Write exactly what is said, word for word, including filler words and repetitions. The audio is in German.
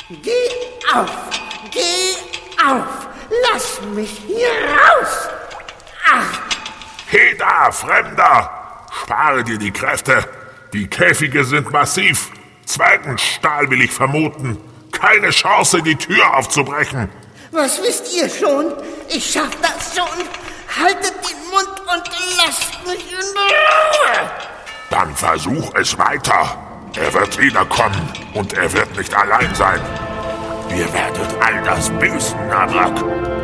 Geh auf! Geh auf! Lass mich hier raus! Ach! Heda, Fremder! Spare dir die Kräfte! Die Käfige sind massiv! Zwergenstahl will ich vermuten! Keine Chance, die Tür aufzubrechen! Was wisst ihr schon? Ich schaff das schon! Haltet den Mund und lasst mich in Ruhe! Dann versuch es weiter! Er wird wiederkommen und er wird nicht allein sein! Ihr werdet all das büßen, Nabrak!